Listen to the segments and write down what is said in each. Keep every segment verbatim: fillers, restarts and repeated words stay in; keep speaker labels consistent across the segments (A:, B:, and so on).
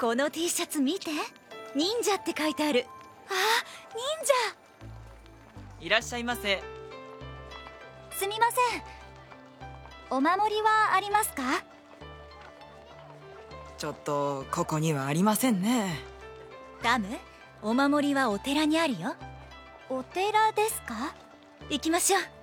A: この T シャツ見て、忍者って書いてある。あ、忍者。
B: いらっしゃいませ。
A: すみません。お守りはありますか？
C: ちょっとここにはありませんね。
A: ダム、お守りはお寺にあるよ。お寺ですか？行きましょう。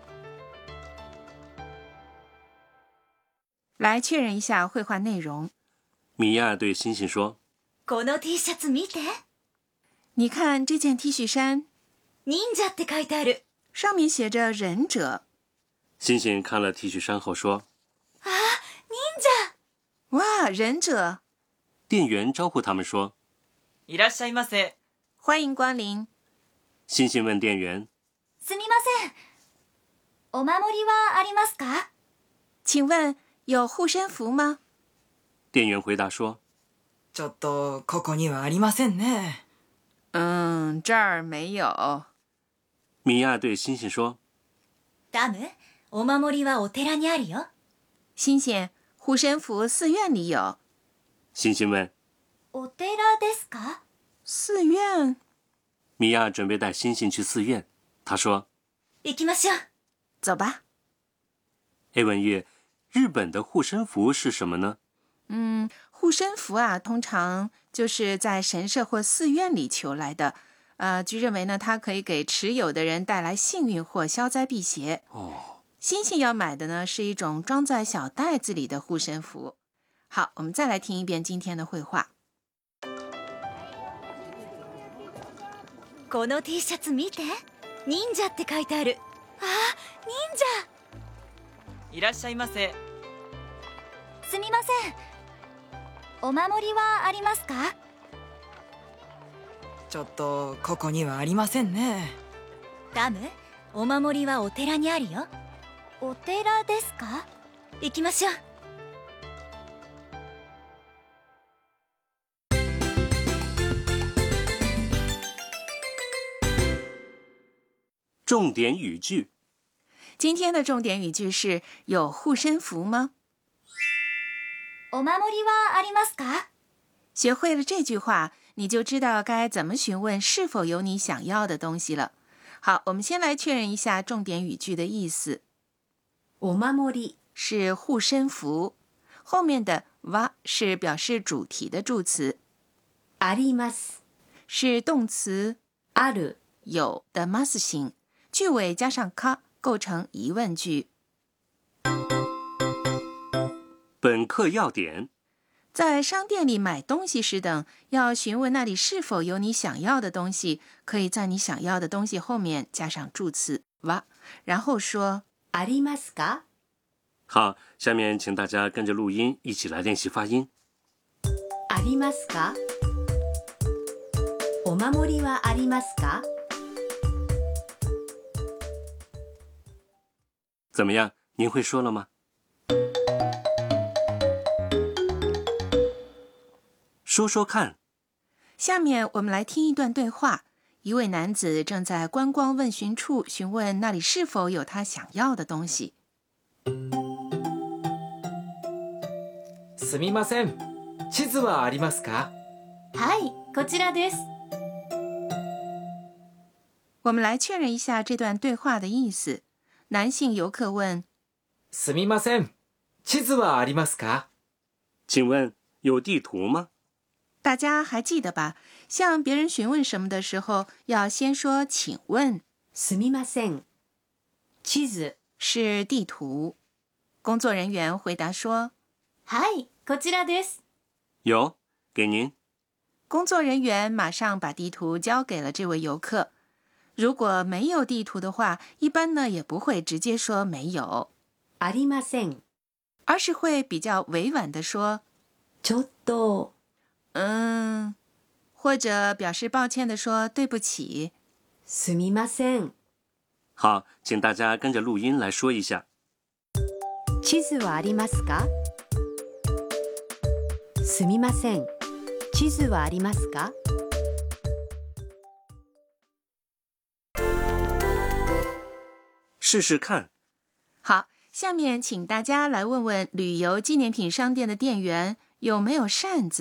D: 来确认一下绘画内容。
E: 米娅对星星说：“
A: この T シャツ見て。
D: 你看这件 T 恤衫，
A: 忍者って書いてある。
D: 上面写着忍者。”
E: 星星看了 T 恤衫后说：“
A: 啊，忍者！
D: 哇，忍者！”
E: 店员招呼他们说：“
B: いらっしゃいませ。”
D: 欢迎光临。
E: 星星问店员：“
A: すみません。お守りはありますか？
D: 请问有护身符吗？”
E: 店员回答说：“
C: ちょっとここにはありませんね。”
D: 嗯，这儿没有。
E: 米娅对星星说：“
A: ダム、お守りはお寺にあるよ。”
D: 星星，护身符寺院里有。
E: 星星问：“
A: お寺ですか？”
D: 寺院。
E: 米娅准备带星星去寺院。她说：“
A: 行きましょう。”
D: 走吧。
E: A文玉，日本的护身符是什么呢？
D: 嗯，护身符啊，通常就是在神社或寺院里求来的。呃，据认为呢，它可以给持有的人带来幸运或消灾辟邪。
E: 哦，
D: 星星要买的呢，是一种装在小袋子里的护身符。好，我们再来听一遍今天的绘画。
A: この T シャツ見て、忍者って書いてある。あ、忍者！
B: いらっしゃいませ。
A: すみません。お守りはありますか？
C: ちょっとここにはありませんね。
A: ダム、お守りはお寺にあるよ。お寺ですか？行きましょう。
E: 重点语句。
D: 今天的重点语句是有护身符吗？
A: お守りはありますか？
D: 学会了这句话，你就知道该怎么询问是否有你想要的东西了。好，我们先来确认一下重点语句的意思。
A: お守り
D: 是护身符，后面的は是表示主题的助词。
A: あります。
D: 是动词
A: ある
D: 有的ます形，句尾加上か构成疑问句。
E: 本课要点：
D: 在商店里买东西时等，要询问那里是否有你想要的东西，可以在你想要的东西后面加上助词は，然后说
A: ありますか？
E: 好，下面请大家跟着录音一起来练习发音。
A: ありますか？お守りはありますか？
E: 怎么样？您会说了吗？说说看。
D: 下面我们来听一段对话。一位男子正在观光问询处询问那里是否有他想要的东西。
F: すみません。地図はありますか？
A: はい、こちらです。
D: 我们来确认一下这段对话的意思。男性游客问：
F: すみません。地図はありますか？
E: 请问有地图吗？
D: 大家还记得吧？向别人询问什么的时候，要先说请问。
A: すみません。地図
D: 是地图。工作人员回答说：
A: はい、こちらです。
E: 有，给您。
D: 工作人员马上把地图交给了这位游客。如果没有地图的话，一般呢也不会直接说没有，
A: ありません。
D: 而是会比较委婉地说
A: ちょっと。
D: 嗯，或者表示抱歉地说对不起。
A: すみません。
E: 好，请大家跟着录音来说一下。
A: 地図はありますか？すみません。地図はありますか？
E: 试试看。
D: 好，下面请大家来问问旅游纪念品商店的店员有没有扇子。